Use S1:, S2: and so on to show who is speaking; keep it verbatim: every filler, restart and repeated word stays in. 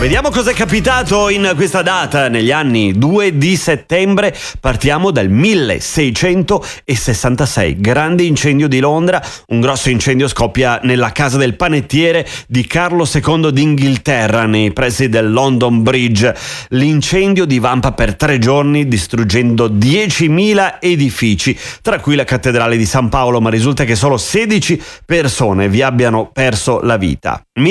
S1: Vediamo cosa è capitato in questa data, negli anni due di settembre. Partiamo dal milleseicentosessantasei, grande incendio di Londra. Un grosso incendio scoppia nella casa del panettiere di Carlo secondo d'Inghilterra, nei pressi del London Bridge. L'incendio divampa per tre giorni, distruggendo diecimila edifici, tra cui la cattedrale di San Paolo, ma risulta che solo sedici persone vi abbiano perso la vita.